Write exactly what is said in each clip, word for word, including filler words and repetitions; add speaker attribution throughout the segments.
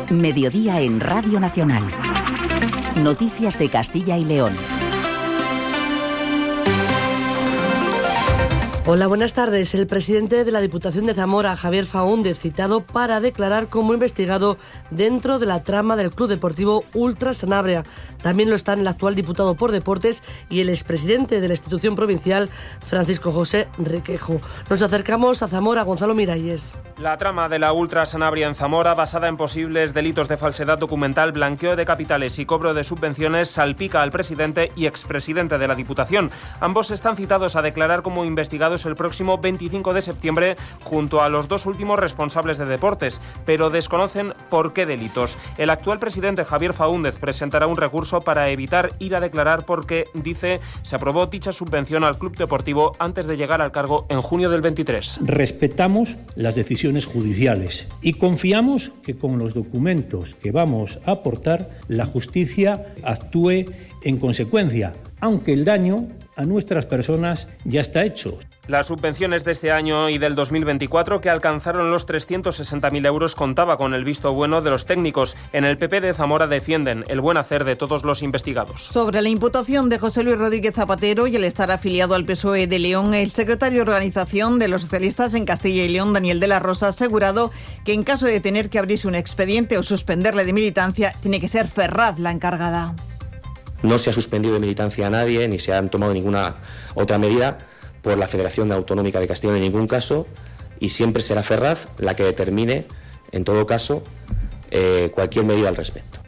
Speaker 1: Mediodía en Radio Nacional. Noticias de Castilla y León.
Speaker 2: Hola, buenas tardes. El presidente de la Diputación de Zamora, Javier Faúndez, citado para declarar como investigado dentro de la trama del Club Deportivo Ultra Sanabria. También lo están el actual diputado por Deportes y el expresidente de la institución provincial, Francisco José Requejo. Nos acercamos a Zamora, Gonzalo Miralles.
Speaker 3: La trama de la Ultra Sanabria en Zamora, basada en posibles delitos de falsedad documental, blanqueo de capitales y cobro de subvenciones, salpica al presidente y expresidente de la Diputación. Ambos están citados a declarar como investigados el próximo veinticinco de septiembre junto a los dos últimos responsables de Deportes, pero desconocen por qué delitos. El actual presidente Javier Faúndez presentará un recurso para evitar ir a declarar porque, dice, se aprobó dicha subvención al Club Deportivo antes de llegar al cargo en junio del veintitrés.
Speaker 4: Respetamos las decisiones judiciales y confiamos que con los documentos que vamos a aportar la justicia actúe en consecuencia, aunque el daño a nuestras personas ya está hecho.
Speaker 3: Las subvenciones de este año y del dos mil veinticuatro, que alcanzaron los trescientos sesenta mil euros, contaba con el visto bueno de los técnicos. En el P P de Zamora defienden el buen hacer de todos los investigados.
Speaker 5: Sobre la imputación de José Luis Rodríguez Zapatero y el estar afiliado al P S O E de León, el secretario de Organización de los Socialistas en Castilla y León, Daniel de la Rosa, ha asegurado que en caso de tener que abrirse un expediente o suspenderle de militancia, tiene que ser Ferraz la encargada.
Speaker 6: No se ha suspendido de militancia a nadie, ni se han tomado ninguna otra medida por la Federación Autonómica de Castilla y León en ningún caso, y siempre será Ferraz la que determine, en todo caso, eh, cualquier medida al respecto.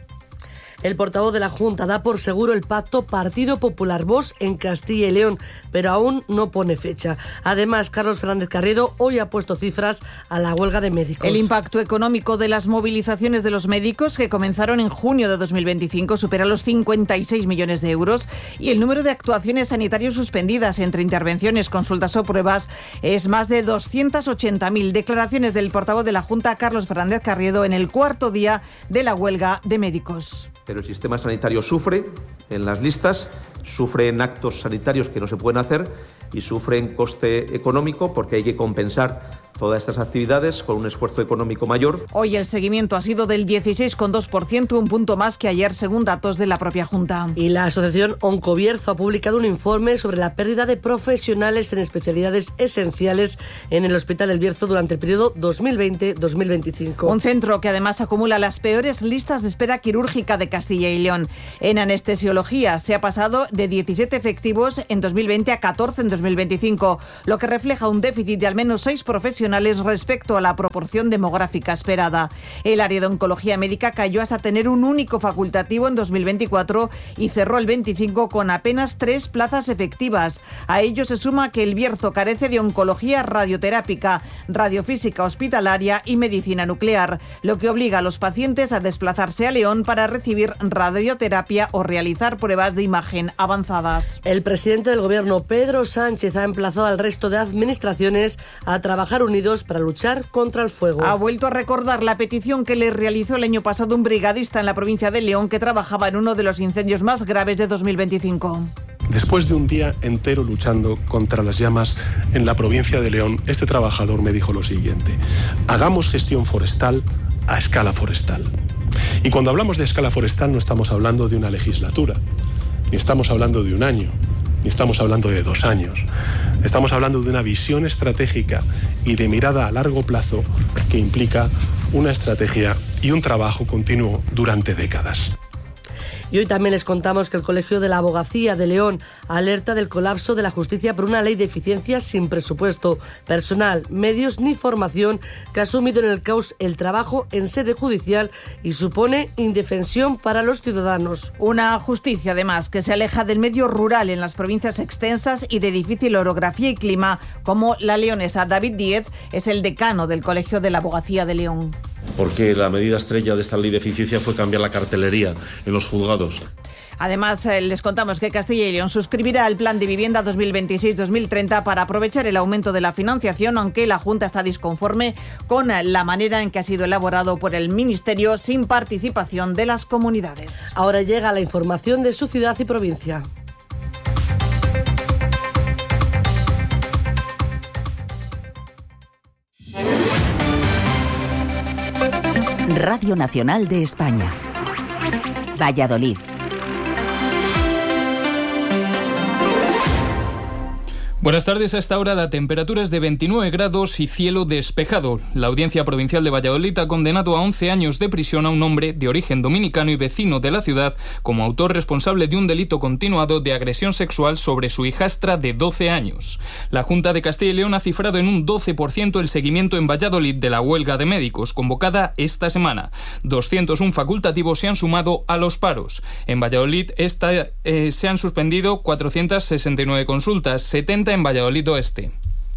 Speaker 2: El portavoz de la Junta da por seguro el pacto Partido Popular-Vox en Castilla y León, pero aún no pone fecha. Además, Carlos Fernández Carriedo hoy ha puesto cifras a la huelga de médicos.
Speaker 5: El impacto económico de las movilizaciones de los médicos, que comenzaron en junio de dos mil veinticinco, supera los cincuenta y seis millones de euros, y el número de actuaciones sanitarias suspendidas entre intervenciones, consultas o pruebas es más de doscientas ochenta mil. Declaraciones del portavoz de la Junta, Carlos Fernández Carriedo, en el cuarto día de la huelga de médicos.
Speaker 7: Pero el sistema sanitario sufre en las listas, sufre en actos sanitarios que no se pueden hacer y sufre en coste económico porque hay que compensar todas estas actividades con un esfuerzo económico mayor.
Speaker 5: Hoy el seguimiento ha sido del dieciséis coma dos por ciento, un punto más que ayer según datos de la propia Junta.
Speaker 2: Y la asociación Oncobierzo ha publicado un informe sobre la pérdida de profesionales en especialidades esenciales en el Hospital El Bierzo durante el periodo dos mil veinte dos mil veinticinco.
Speaker 5: Un centro que además acumula las peores listas de espera quirúrgica de Castilla y León. En anestesiología se ha pasado de diecisiete efectivos en dos mil veinte a catorce en dos mil veinticinco, lo que refleja un déficit de al menos seis profesionales respecto a la proporción demográfica esperada. El área de oncología médica cayó hasta tener un único facultativo en dos mil veinticuatro y cerró el veinticinco con apenas tres plazas efectivas. A ello se suma que El Bierzo carece de oncología radioterápica, radiofísica hospitalaria y medicina nuclear, lo que obliga a los pacientes a desplazarse a León para recibir radioterapia o realizar pruebas de imagen avanzadas.
Speaker 2: El presidente del Gobierno, Pedro Sánchez, ha emplazado al resto de administraciones a trabajar unidos para luchar contra el fuego.
Speaker 5: Ha vuelto a recordar la petición que le realizó el año pasado un brigadista en la provincia de León que trabajaba en uno de los incendios más graves de dos mil veinticinco.
Speaker 8: Después de un día entero luchando contra las llamas en la provincia de León, este trabajador me dijo lo siguiente: hagamos gestión forestal a escala forestal. Y cuando hablamos de escala forestal no estamos hablando de una legislatura, ni estamos hablando de un año, ni estamos hablando de dos años. Estamos hablando de una visión estratégica y de mirada a largo plazo que implica una estrategia y un trabajo continuo durante décadas.
Speaker 2: Y hoy también les contamos que el Colegio de la Abogacía de León alerta del colapso de la justicia por una ley de eficiencia sin presupuesto, personal, medios ni formación, que ha sumido en el caos el trabajo en sede judicial y supone indefensión para los ciudadanos.
Speaker 5: Una justicia, además, que se aleja del medio rural en las provincias extensas y de difícil orografía y clima, como la leonesa. David Díez es el decano del Colegio de la Abogacía de León.
Speaker 9: Porque la medida estrella de esta ley de eficiencia fue cambiar la cartelería en los juzgados.
Speaker 5: Además, eh, les contamos que Castilla y León suscribirá el Plan de Vivienda dos mil veintiséis dos mil treinta para aprovechar el aumento de la financiación, aunque la Junta está disconforme con la manera en que ha sido elaborado por el Ministerio sin participación de las comunidades.
Speaker 2: Ahora llega la información de su ciudad y provincia.
Speaker 1: Radio Nacional de España. Valladolid.
Speaker 10: Buenas tardes. A esta hora la temperatura es de veintinueve grados y cielo despejado. La Audiencia Provincial de Valladolid ha condenado a once años de prisión a un hombre de origen dominicano y vecino de la ciudad como autor responsable de un delito continuado de agresión sexual sobre su hijastra de doce años. La Junta de Castilla y León ha cifrado en un doce por ciento el seguimiento en Valladolid de la huelga de médicos convocada esta semana. doscientos uno facultativos se han sumado a los paros. En Valladolid esta, eh, se han suspendido cuatrocientas sesenta y nueve consultas, setenta en Valladolid Oeste.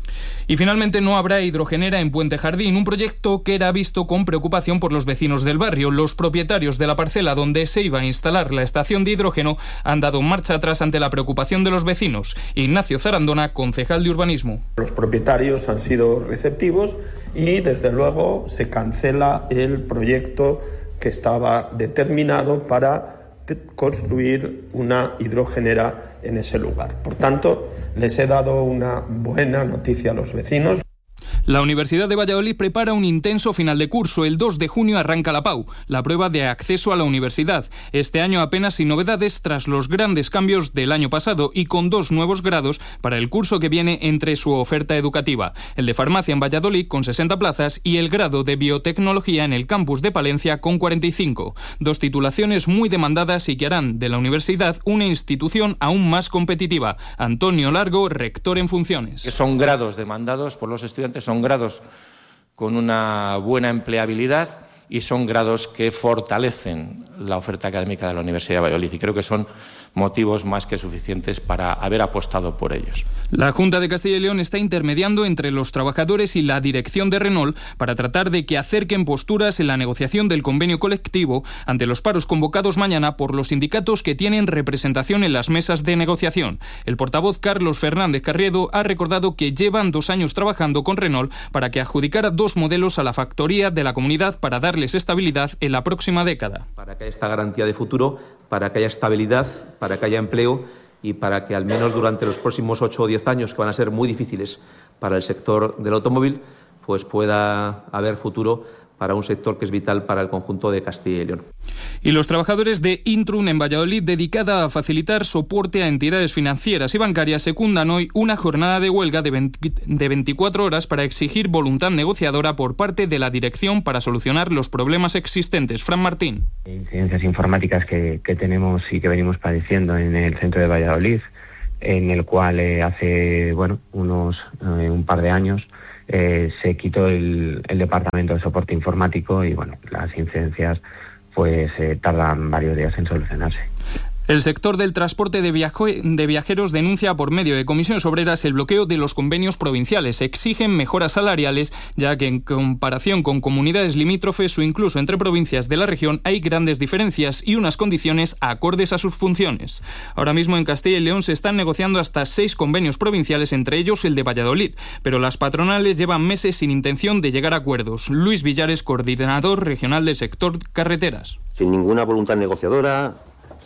Speaker 10: Y finalmente no habrá hidrogenera en Puente Jardín, un proyecto que era visto con preocupación por los vecinos del barrio. Los propietarios de la parcela donde se iba a instalar la estación de hidrógeno han dado marcha atrás ante la preocupación de los vecinos. Ignacio Zarandona, concejal de urbanismo.
Speaker 11: Los propietarios han sido receptivos y desde luego se cancela el proyecto que estaba determinado para construir una hidrogenera en ese lugar. Por tanto, les he dado una buena noticia a los vecinos.
Speaker 10: La Universidad de Valladolid prepara un intenso final de curso. El dos de junio arranca la P A U, la prueba de acceso a la universidad. Este año apenas sin novedades tras los grandes cambios del año pasado y con dos nuevos grados para el curso que viene entre su oferta educativa. El de farmacia en Valladolid con sesenta plazas y el grado de biotecnología en el campus de Palencia con cuarenta y cinco. Dos titulaciones muy demandadas y que harán de la universidad una institución aún más competitiva. Antonio Largo, rector en funciones.
Speaker 12: Que son grados demandados por los estudiantes, son grados con una buena empleabilidad y son grados que fortalecen la oferta académica de la Universidad de Valladolid y creo que son motivos más que suficientes para haber apostado por ellos.
Speaker 10: La Junta de Castilla y León está intermediando entre los trabajadores y la dirección de Renault para tratar de que acerquen posturas en la negociación del convenio colectivo ante los paros convocados mañana por los sindicatos que tienen representación en las mesas de negociación. El portavoz Carlos Fernández Carriedo ha recordado que llevan dos años trabajando con Renault para que adjudicara dos modelos a la factoría de la comunidad para darles estabilidad en la próxima década.
Speaker 7: Para que haya esta garantía de futuro, para que haya estabilidad, para que haya empleo y para que al menos durante los próximos ocho o diez años, que van a ser muy difíciles para el sector del automóvil, pues pueda haber futuro para un sector que es vital para el conjunto de Castilla y León.
Speaker 10: Y los trabajadores de Intrun en Valladolid, dedicada a facilitar soporte a entidades financieras y bancarias, secundan hoy una jornada de huelga de, veinte, de veinticuatro horas para exigir voluntad negociadora por parte de la dirección para solucionar los problemas existentes. Fran Martín.
Speaker 13: Incidencias informáticas que, que tenemos y que venimos padeciendo en el centro de Valladolid, en el cual eh, hace bueno unos eh, un par de años Eh, se quitó el, el departamento de soporte informático y bueno, las incidencias pues eh, tardan varios días en solucionarse.
Speaker 10: El sector del transporte de, viaje, de viajeros denuncia por medio de comisiones obreras el bloqueo de los convenios provinciales. Exigen mejoras salariales, ya que en comparación con comunidades limítrofes o incluso entre provincias de la región hay grandes diferencias y unas condiciones acordes a sus funciones. Ahora mismo en Castilla y León se están negociando hasta seis convenios provinciales, entre ellos el de Valladolid, pero las patronales llevan meses sin intención de llegar a acuerdos. Luis Villares, coordinador regional del sector carreteras.
Speaker 14: Sin ninguna voluntad negociadora,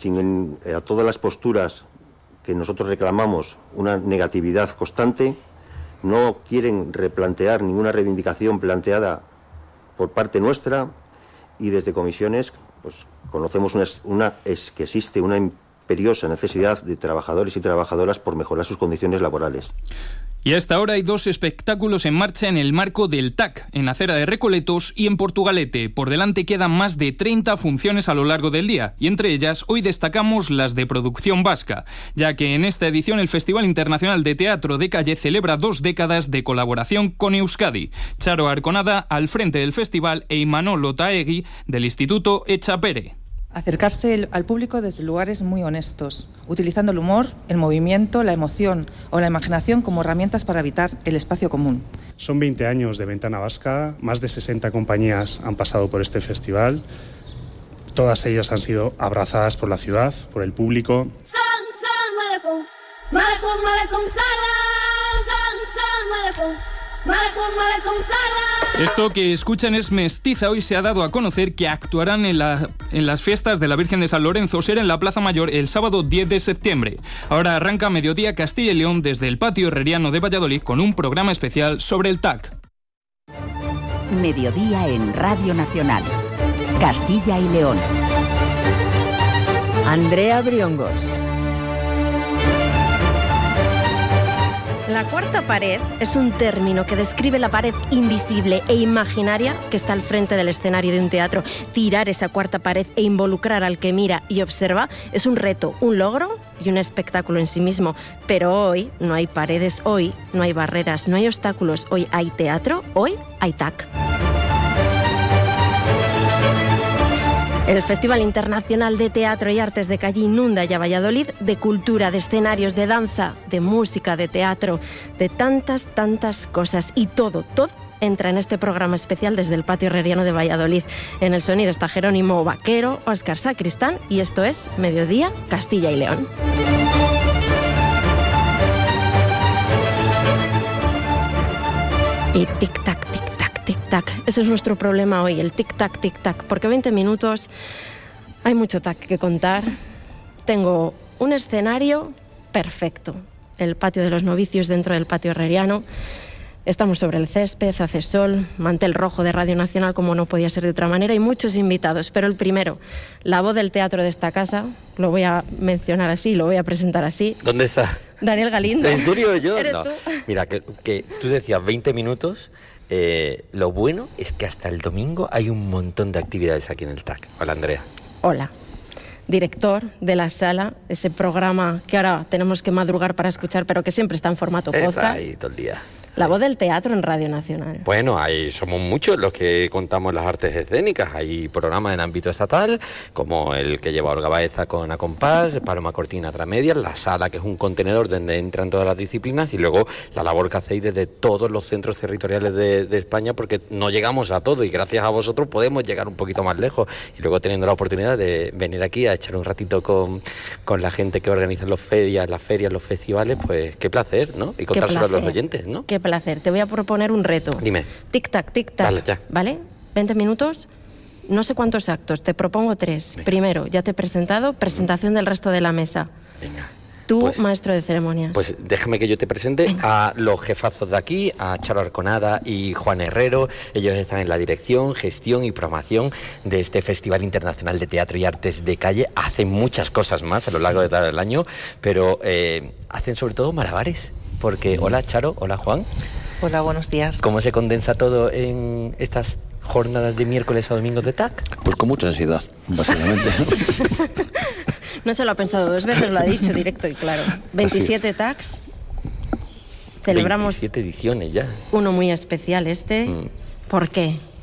Speaker 14: sin eh, a todas las posturas que nosotros reclamamos, una negatividad constante, no quieren replantear ninguna reivindicación planteada por parte nuestra y desde comisiones pues conocemos una, una es que existe una imperiosa necesidad de trabajadores y trabajadoras por mejorar sus condiciones laborales.
Speaker 10: Y a esta hora hay dos espectáculos en marcha en el marco del T A C, en Acera de Recoletos y en Portugalete. Por delante quedan más de treinta funciones a lo largo del día, y entre ellas hoy destacamos las de producción vasca, ya que en esta edición el Festival Internacional de Teatro de Calle celebra dos décadas de colaboración con Euskadi. Charo Arconada al frente del festival e Imanol Otaegui del Instituto Echapere.
Speaker 15: Acercarse al público desde lugares muy honestos, utilizando el humor, el movimiento, la emoción o la imaginación como herramientas para habitar el espacio común.
Speaker 16: Son veinte años de Ventana Vasca, más de sesenta compañías han pasado por este festival, todas ellas han sido abrazadas por la ciudad, por el público.
Speaker 10: Esto que escuchan es Mestiza. Hoy se ha dado a conocer que actuarán en, la, en las fiestas de la Virgen de San Lorenzo. Será en la Plaza Mayor el sábado diez de septiembre. Ahora arranca Mediodía Castilla y León desde el Patio Herreriano de Valladolid con un programa especial sobre el T A C.
Speaker 1: Mediodía en Radio Nacional. Castilla y León. Andrea Briongos.
Speaker 17: La cuarta pared es un término que describe la pared invisible e imaginaria que está al frente del escenario de un teatro. Tirar esa cuarta pared e involucrar al que mira y observa es un reto, un logro y un espectáculo en sí mismo. Pero hoy no hay paredes, hoy no hay barreras, no hay obstáculos. Hoy hay teatro, hoy hay T A C. El Festival Internacional de Teatro y Artes de Calle inunda ya Valladolid de cultura, de escenarios, de danza, de música, de teatro, de tantas, tantas cosas. Y todo, todo entra en este programa especial desde el Patio Herreriano de Valladolid. En el sonido está Jerónimo Vaquero, Óscar Sacristán y esto es Mediodía, Castilla y León. Y tic-tac, tic-tac. Tic-tac. Ese es nuestro problema hoy, el tic-tac, tic-tac. Porque veinte minutos, hay mucho tac que contar. Tengo un escenario perfecto. El patio de los novicios dentro del patio herreriano. Estamos sobre el césped, hace sol, mantel rojo de Radio Nacional como no podía ser de otra manera y muchos invitados. Pero el primero, la voz del teatro de esta casa, lo voy a mencionar así, lo voy a presentar así.
Speaker 18: ¿Dónde está?
Speaker 17: Daniel Galindo.
Speaker 18: ¿En serio yo?
Speaker 17: ¿Eres
Speaker 18: no.
Speaker 17: tú?
Speaker 18: Mira, que, que tú decías veinte minutos... Eh, lo bueno es que hasta el domingo hay un montón de actividades aquí en el T A C. Hola, Andrea.
Speaker 17: Hola. Director de La Sala, ese programa que ahora tenemos que madrugar para escuchar, pero que siempre está en formato podcast.
Speaker 18: Está ahí todo el día.
Speaker 17: La voz del teatro en Radio Nacional.
Speaker 18: Bueno, ahí somos muchos los que contamos las artes escénicas. Hay programas en ámbito estatal, como el que lleva Olga Baeza con Acompás, Paloma Cortina Tramedias, La Sala, que es un contenedor donde entran todas las disciplinas, y luego la labor que hacéis desde todos los centros territoriales de, de España, porque no llegamos a todo y gracias a vosotros podemos llegar un poquito más lejos. Y luego teniendo la oportunidad de venir aquí a echar un ratito con, con la gente que organiza los ferias, las ferias, los festivales, pues qué placer, ¿no? Y contárselo a los oyentes, ¿no?
Speaker 17: Qué placer. Te voy a proponer un reto.
Speaker 18: Dime.
Speaker 17: Tic-tac, tic-tac.
Speaker 18: Vale, ya.
Speaker 17: ¿Vale? veinte minutos, no sé cuántos actos, te propongo tres. Venga. Primero, ya te he presentado, presentación del resto de la mesa.
Speaker 18: Venga.
Speaker 17: Tú,
Speaker 18: pues,
Speaker 17: maestro de ceremonias.
Speaker 18: Pues déjame que yo te presente Venga. a los jefazos de aquí, a Charo Arconada y Juan Herrero. Ellos están en la dirección, gestión y programación de este Festival Internacional de Teatro y Artes de Calle. Hacen muchas cosas más a lo largo de todo el año, pero eh, hacen sobre todo malabares. Porque, hola Charo, hola Juan.
Speaker 19: Hola, buenos días.
Speaker 18: ¿Cómo se condensa todo en estas jornadas de miércoles a domingos de T A C?
Speaker 20: Pues con mucha ansiedad, básicamente.
Speaker 17: No se lo ha pensado dos veces, lo ha dicho directo y claro. veintisiete T A Cs. Celebramos
Speaker 18: veintisiete ediciones ya.
Speaker 17: Uno muy especial este. Mm. ¿Por qué?